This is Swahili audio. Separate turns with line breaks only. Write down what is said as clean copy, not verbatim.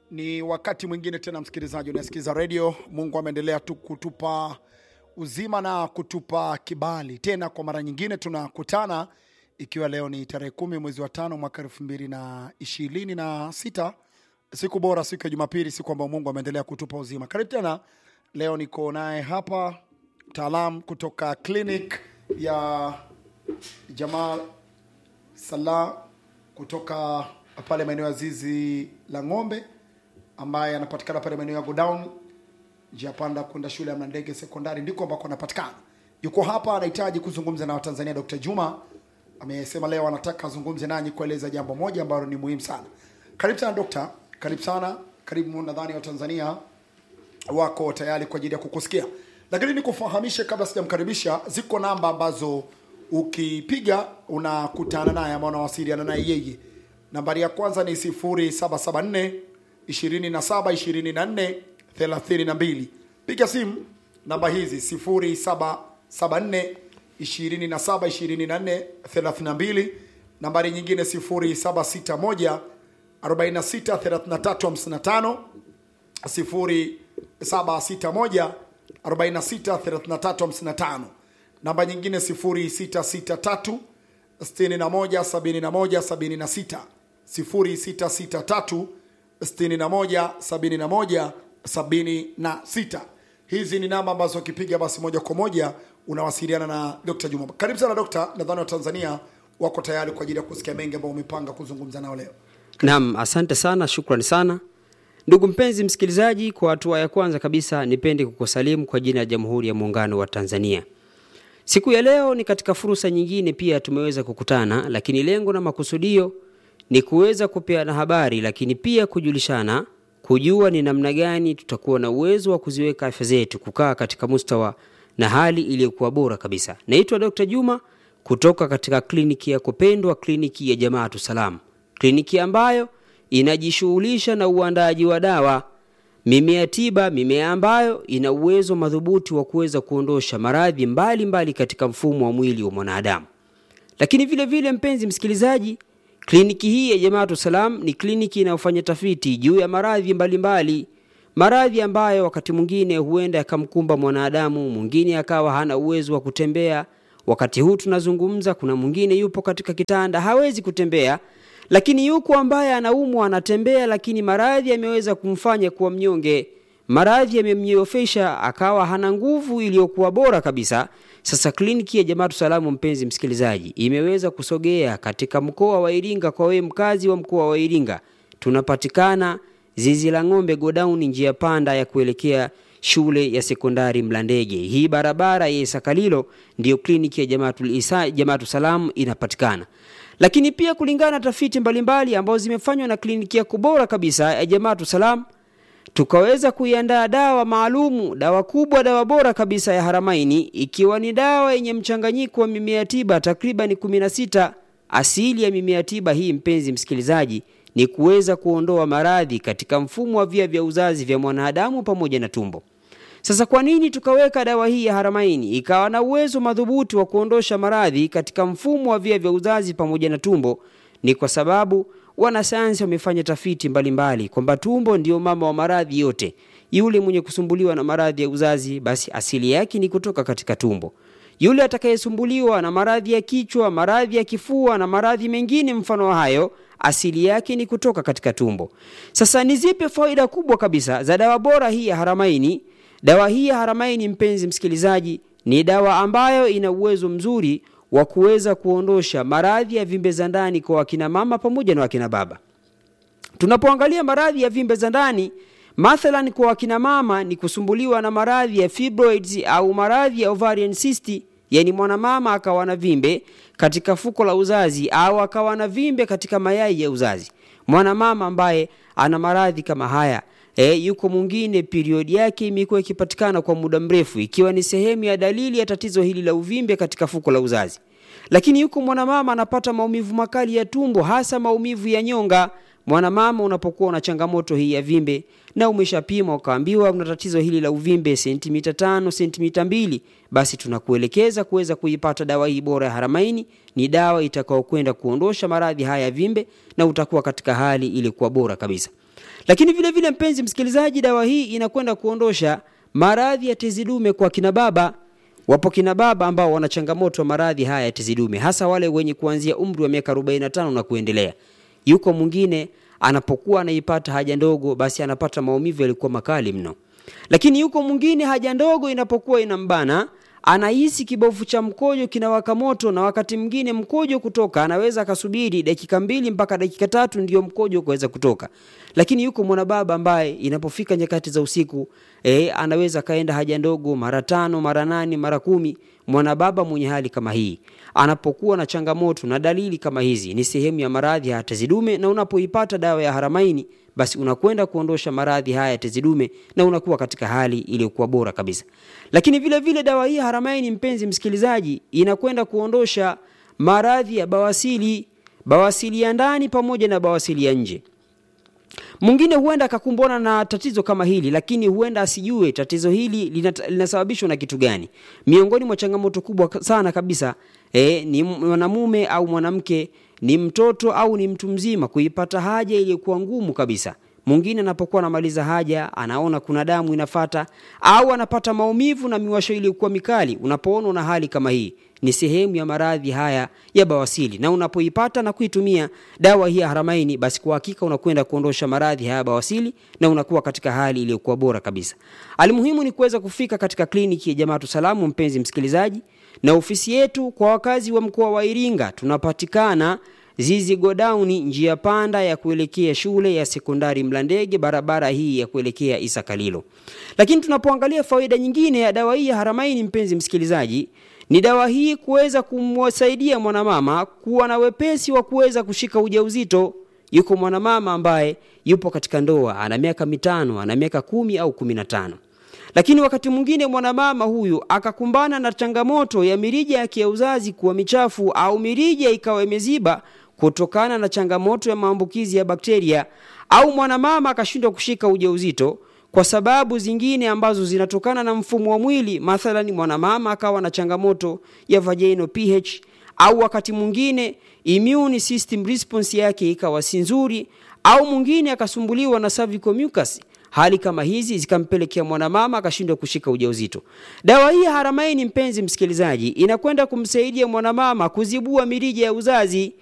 Ni wakati mwingine tena msikilizaji unasikiza radio. Mungu ameendelea tu kutupa uzima na kutupa kibali. Tena kwa mara nyingine tunakutana ikiwa leo ni tarehe 10 mwezi wa 5 mwaka 2026. Siku bora, siku ya Jumapili, siku ambayo Mungu ameendelea kutupa uzima. Karibu tena. Leo niko naye hapa mtaalamu kutoka clinic ya Jamal Salah kutoka pale maeneo ya Zizi la Ng'ombe, ambaye anapatikana pale maeneo ya Godown, njia panda kwenda shule ya Mlandege Sekondari, ndiko ambako anapatikana. Yuko hapa, anahitaji kuzungumza na Watanzania. Dr. Juma amesema leo anataka azungumze nanyi kueleza jambo moja ambalo ni muhimu sana. Karibu sana Dr. Karibu sana. Karibu, nadhani Watanzania wako tayari kwa ajili ya kukusikia. Lakini nikufahamishe kabla sijamkaribisha, ziko namba ambazo ukipiga unakutana naye ama unawasiliana naye yeye. Nambari ya kwanza ni 0774 27 24 32. Piga simu namba hizi 0774 27 24 32. Nambari nyingine 0761 46 33 55, 0761 46 33 55. Namba nyingine 0663 61 71 76, 0663 61 71 76. Hizi ni namba ambazo ukipiga basi moja kwa moja unawasiliana na Dr. Juma. Karibu sana Dr. Nadhani Watanzania wako tayari kwa ajili ya kusikia mengi ambayo umepanga kuzungumza nao leo.
Naam, asante sana, shukrani sana. Ndugu mpenzi msikilizaji, kwa hatua ya kwanza kabisa nipende kukusalimu kwa jina la Jamhuri ya Muungano wa Tanzania. Siku ya leo ni katika fursa nyingine pia tumeweza kukutana, lakini lengo na makusudio ni kuweza kupeana habari, lakini pia kujulishana, kujua ni namna gani tutakuwa na uwezo wa kuziweka afya zetu kukaa katika mustawa na hali iliyokuwa bora kabisa. Naitwa Dr. Juma kutoka katika kliniki ya kupendwa, kliniki ya Jamaatu Salam. Kliniki ambayo inajishughulisha na uandaaji wa dawa, mimea tiba, mimea ambayo ina uwezo madhubuti wa kuweza kuondosha maradhi mbalimbali katika mfumo wa mwili wa mwanadamu. Lakini vile vile mpenzi msikilizaji, kliniki hii ya Jamaatu Salam ni kliniki inayofanya tafiti juu ya maradhi mbalimbali, maradhi ambayo wakati mwingine huenda yakamkumba mwanadamu, mwingine akawa hana uwezo wa kutembea. Wakati huu tunazungumza, kuna mwingine yupo katika kitanda hawezi kutembea, lakini yuko ambaye anaumwa anatembea, lakini maradhi yameweza kumfanya kuwa mnyonge, maradhi yamemnyofesha akawa hana nguvu iliyokuwa bora kabisa. Sasa kliniki ya Jamaatu Salam mpenzi msikilizaji imeweza kusogea katika mkoa wa Iringa. Kwa wewe mkazi wa mkoa wa Iringa, tunapatikana Zizi la Ng'ombe Godown, njia panda ya kuelekea shule ya sekondari Mlandege. Hii barabara ya Sakalilo ndio kliniki ya Jamaatu Salam inapatikana. Lakini pia kulingana na tafiti mbalimbali ambazo zimefanywa na kliniki ya kubora kabisa ya Jamaatu Salam, tukaweza kuiandaa dawa maalumu, dawa kubwa, dawa bora kabisa ya Haramaini, ikiwa ni dawa yenye mchanganyiko wa mimea tiba takriban 16. Asili ya mimea tiba hii mpenzi msikilizaji ni kuweza kuondoa maradhi katika mfumo wa via uzazi vya mwanadamu pamoja na tumbo. Sasa kwa nini tukaweka dawa hii ya Haramaini ikawa na uwezo madhubuti wa kuondosha maradhi katika mfumo wa via uzazi pamoja na tumbo? Ni kwa sababu wanasayansi wamefanya tafiti mbalimbali kwamba tumbo ndio mama wa maradhi yote. Yule mwenye kusumbuliwa na maradhi ya uzazi, basi asili yake ni kutoka katika tumbo. Yule atakayesumbuliwa na maradhi ya kichwa, maradhi ya kifua na maradhi mengine mfano hayo, asili yake ni kutoka katika tumbo. Sasa ni zipi faida kubwa kabisa za dawa bora hii ya Haramaini? Dawa hii ya Haramaini mpenzi msikilizaji ni dawa ambayo ina uwezo mzuri wa kuweza kuondosha maradhi ya vimbe za ndani kwa wakina mama pamoja na wakina baba. Tunapoangalia maradhi ya vimbe za ndani, mathalan kwa wakina mama ni kusumbuliwa na maradhi ya fibroids au maradhi ya ovarian cyst, yani mwanamama akawa na vimbe katika fuko la uzazi au akawa na vimbe katika mayai ya uzazi. Mwanamama ambaye ana maradhi kama haya, yuko mwingine period yake imekuwa ikipatikana kwa muda mrefu, ikiwa ni sehemu ya dalili ya tatizo hili la uvimbe katika fuko la uzazi. Lakini yuko mwanamama anapata maumivu makali ya tumbo, hasa maumivu ya nyonga. Mwanamama unapokuwa na changamoto hii ya vimbe na umeshapima ukaambiwa una tatizo hili la uvimbe sentimita 5, sentimita 2, basi tunakuelekeza kuweza kuipata dawa hii bora ya Haramaini. Ni dawa itakayokwenda kuondosha maradhi haya ya vimbe na utakuwa katika hali ile kwa bora kabisa. Lakini vile vile mpenzi msikilizaji, dawa hii inakwenda kuondosha maradhi ya tezi dume kwa kina baba. Wapo kina baba ambao wana changamoto maradhi haya ya tezi dume, hasa wale wenye kuanzia umri wa miaka 45 na kuendelea. Yuko mwingine anapokuwa anaipata haja ndogo basi anapata maumivu yalikuwa makali mno. Lakini yuko mwingine haja ndogo inapokuwa inambana, anahisi kibofu cha mkojo kinawaka moto, na wakati mwingine mkojo kutoka anaweza akasubiri dakika 2 mpaka dakika 3 ndio mkojo kuweza kutoka. Lakini yuko mwana baba ambaye inapofika nyakati za usiku anaweza kaenda haja ndogo mara 5, mara 8, mara 10. Mwana baba mwenye hali kama hii anapokuwa na changamoto na dalili kama hizi, ni sehemu ya maradhi ya tezi dume, na unapoipata dawa ya Haramaini basi unakwenda kuondosha maradhi haya ya tezi dume na unakuwa katika hali iliyokuwa bora kabisa. Lakini vile vile dawa hii Haramaini, mpenzi msikilizaji, inakwenda kuondosha maradhi ya bawasili, bawasili ya ndani pamoja na bawasili ya nje. Mwingine huenda akakumbana na tatizo kama hili, lakini huenda asijue tatizo hili linasababishwa na kitu gani. Miongoni mwa changamoto kubwa sana kabisa ni mwanamume au mwanamke, ni mtoto au ni mtu mzima kuipata haja iliyokuwa ngumu kabisa. Mwingine anapokuwa anamaliza haja anaona kuna damu inafata, au anapata maumivu na miwasho iliyokuwa mikali. Unapoona una hali kama hii, ni sehemu ya maradhi haya ya bawasili, na unapoipata na kuitumia dawa hii ya Haramaini basi kwa hakika unakwenda kuondosha maradhi haya ya bawasili na unakuwa katika hali iliyokuwa bora kabisa. Alimuhimu ni kuweza kufika katika kliniki ya Jamaatu Salamu, mpenzi msikilizaji, na ofisi yetu kwa wakazi wa mkoa wa Iringa tunapatikana Zizi Godown, njia panda ya kuelekea shule ya sekondari Mlandege, barabara hii ya kuelekea Isakalilo. Lakini tunapoangalia faida nyingine ya dawa hii ya Haramaini, mpenzi msikilizaji, ni dawa hii kuweza kumsaidia mwanamama kuwa na wepesi wa kuweza kushika ujauzito. Yuko mwanamama ambaye yupo katika ndoa, ana miaka 5, ana miaka 10 au 15. Lakini wakati mwingine mwanamama huyu akakumbana na changamoto ya mirija yake ya uzazi kuwa michafu au mirija ikawa imeziba kutokana na changamoto ya maambukizi ya bakteria, au mwanamama akashindwa kushika ujauzito kwa sababu zingine ambazo zinatokana na mfumo wa mwili. Mathalan, mwanamama akawa na changamoto ya vaginal pH, au wakati mwingine immune system response yake ikawa si nzuri, au mwingine akasumbuliwa na cervical mucus. Hali kama hizi zikampelekea mwanamama akashindwa kushika ujauzito. Dawa hii Haramaini, mpenzi msikilizaji, inakwenda kumsaidia mwanamama kuzibua mirija ya uzazi